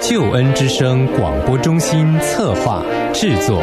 救恩之声广播中心策划制作。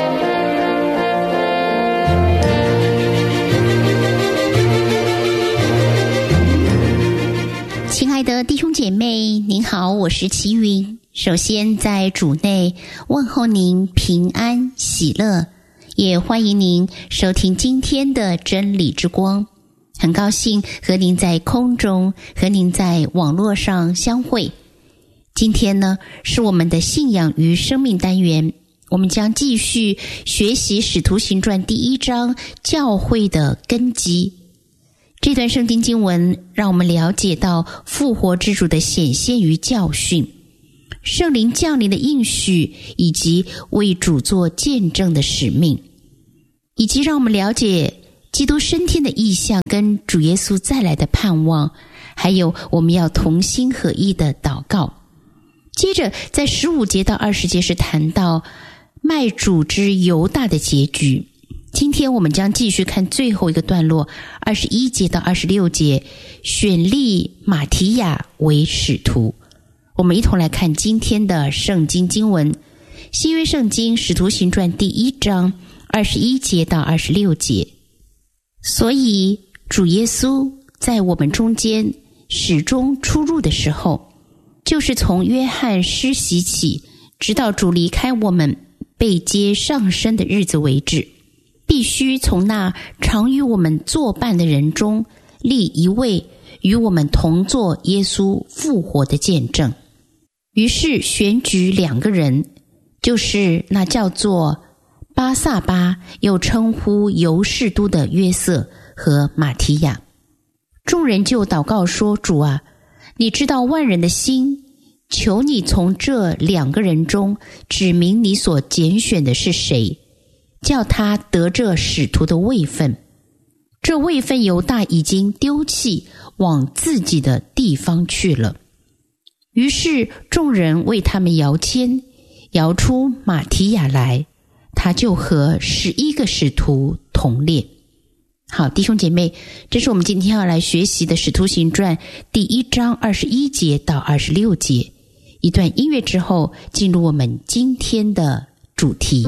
亲爱的弟兄姐妹，您好，我是齐云。首先在主内问候您平安喜乐，也欢迎您收听今天的真理之光。很高兴和您在空中，和您在网络上相会。今天呢，是我们的信仰与生命单元，我们将继续学习使徒行传第1章教会的根基。这段圣经经文让我们了解到复活之主的显现与教训，圣灵降临的应许，以及为主做见证的使命，以及让我们了解基督升天的意象跟主耶稣再来的盼望，还有我们要同心合意的祷告。接着在15节到20节是谈到卖主之犹大的结局。今天我们将继续看最后一个段落，21节到26节，选立马提亚为使徒。我们一同来看今天的圣经经文，新约圣经使徒行传第1章21节到26节。所以主耶稣在我们中间始终出入的时候，就是从约翰施洗起，直到主离开我们被接上升的日子为止，必须从那常与我们作伴的人中立一位与我们同作耶稣复活的见证。于是选举2个人，就是那叫做巴撒巴，又称呼犹士都的约瑟和马提亚。众人就祷告说，主啊，你知道万人的心，求你从这2个人中指明你所拣选的是谁，叫他得这使徒的位分。这位分犹大已经丢弃，往自己的地方去了。于是众人为他们摇签，摇出马提亚来，他就和11个使徒同列。好，弟兄姐妹，这是我们今天要来学习的使徒行传第1章21节到26节。一段音乐之后，进入我们今天的主题。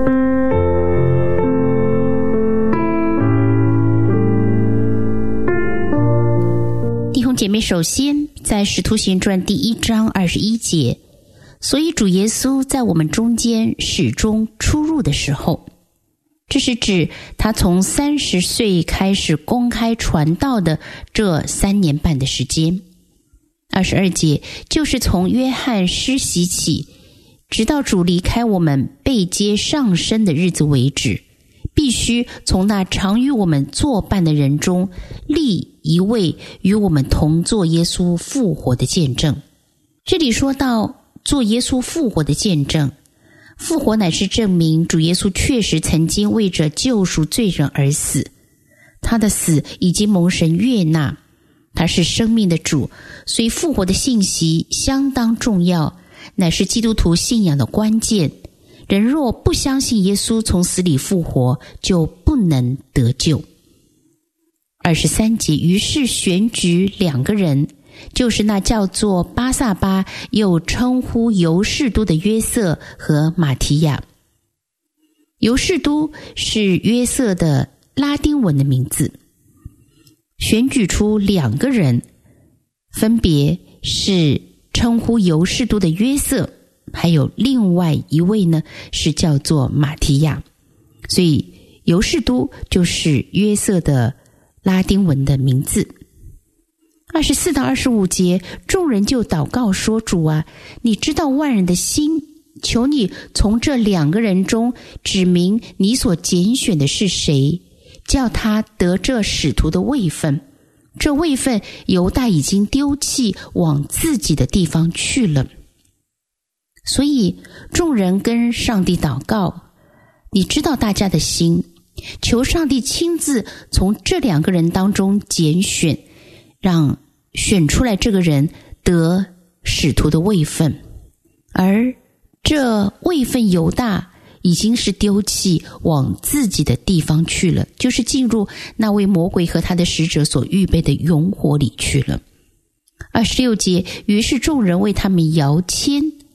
弟兄姐妹，首先在使徒行传第1章21节，所以主耶稣在我们中间始终出入的时候，这是指他从30岁开始公开传道的这3年半的时间。22节就是从约翰施洗起，直到主离开我们被接上升的日子为止，必须从那常与我们作伴的人中立一位与我们同作耶稣复活的见证。这里说到做耶稣复活的见证，复活乃是证明主耶稣确实曾经为着救赎罪人而死，他的死已经蒙神悦纳，他是生命的主，所以复活的信息相当重要，乃是基督徒信仰的关键。人若不相信耶稣从死里复活，就不能得救。23节，于是选举2个人，就是那叫做巴撒巴，又称呼犹士都的约瑟和马提亚。犹士都是约瑟的拉丁文的名字。选举出2个人，分别是称呼犹士都的约瑟，还有另外一位呢是叫做马提亚。所以犹士都就是约瑟的拉丁文的名字。24到25节，众人就祷告说，主啊，你知道万人的心，求你从这2个人中指明你所拣选的是谁，叫他得这使徒的位分。这位分犹大已经丢弃，往自己的地方去了。所以众人跟上帝祷告，你知道大家的心，求上帝亲自从这2个人当中拣选，让选出来这个人得使徒的位分。而这位分犹大已经是丢弃，往自己的地方去了，就是进入那位魔鬼和他的使者所预备的永火里去了。26节，于是众人为他们摇签，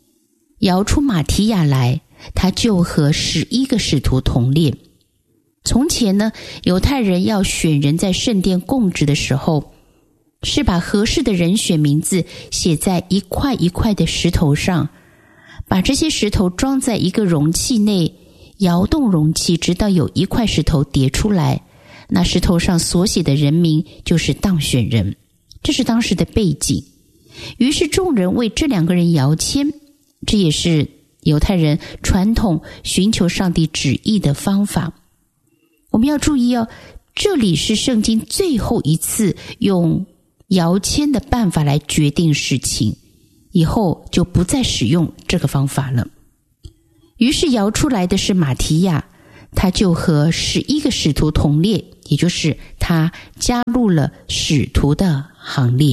摇出马提亚来，他就和11个使徒同列。从前呢，犹太人要选人在圣殿供职的时候，是把合适的人选名字写在一块一块的石头上，把这些石头装在一个容器内，摇动容器，直到有一块石头跌出来，那石头上所写的人名就是当选人。这是当时的背景。于是众人为这2个人摇签，这也是犹太人传统寻求上帝旨意的方法。我们要注意这里是圣经最后一次用摇签的办法来决定事情，以后就不再使用这个方法了。于是摇出来的是马提亚，他就和11个使徒同列，也就是他加入了使徒的行列。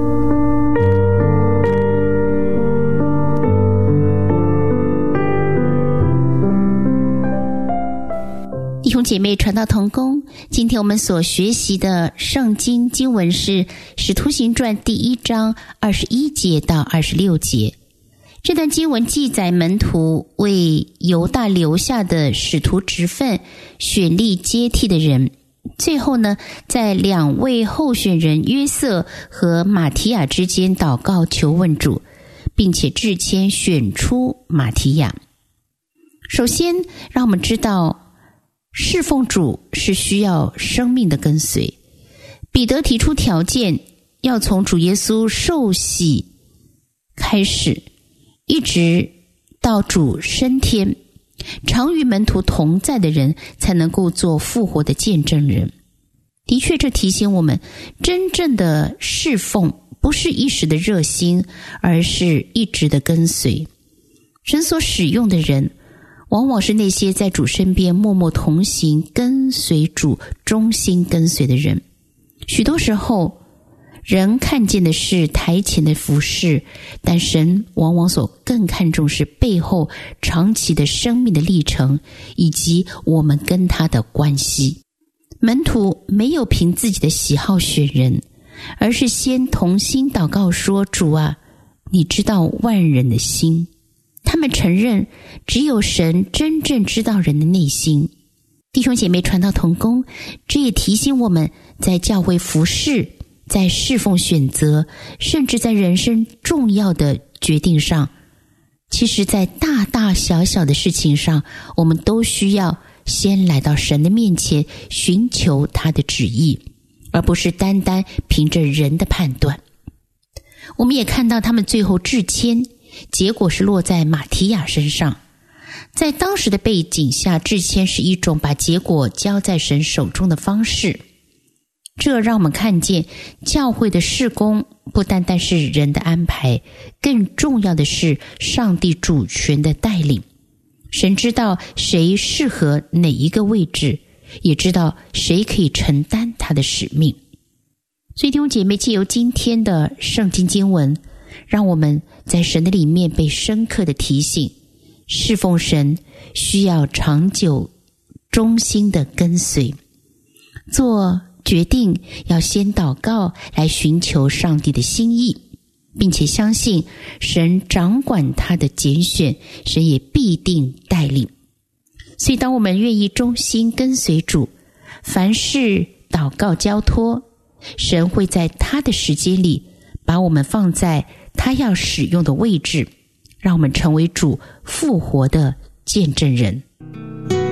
弟兄姐妹，传道同工，今天我们所学习的圣经经文是《使徒行传》第1章21节到26节。这段经文记载门徒为犹大留下的使徒职分选立接替的人，最后呢，在2位候选人约瑟和马提亚之间祷告求问主，并且制签选出马提亚。首先让我们知道侍奉主是需要生命的跟随。彼得提出条件，要从主耶稣受洗开始，一直到主升天，常与门徒同在的人才能够做复活的见证人。的确，这提醒我们，真正的侍奉不是一时的热心，而是一直的跟随。神所使用的人往往是那些在主身边默默同行，跟随主，忠心跟随的人。许多时候人看见的是台前的服事，但神往往所更看重是背后长期的生命的历程，以及我们跟他的关系。门徒没有凭自己的喜好选人，而是先同心祷告说，主啊，你知道万人的心。他们承认只有神真正知道人的内心。弟兄姐妹，传道同工，这也提醒我们，在教会服事，在侍奉选择，甚至在人生重要的决定上，其实在大大小小的事情上，我们都需要先来到神的面前，寻求他的旨意，而不是单单凭着人的判断。我们也看到他们最后制签，结果是落在马提亚身上。在当时的背景下，制签是一种把结果交在神手中的方式。这让我们看见教会的事工不单单是人的安排，更重要的是上帝主权的带领。神知道谁适合哪一个位置，也知道谁可以承担他的使命。所以弟兄姐妹，借由今天的圣经经文，让我们在神的里面被深刻的提醒，侍奉神需要长久忠心的跟随，做决定要先祷告来寻求上帝的心意，并且相信神掌管他的拣选，神也必定带领。所以当我们愿意忠心跟随主，凡事祷告交托，神会在他的时间里把我们放在他要使用的位置，让我们成为主复活的见证人。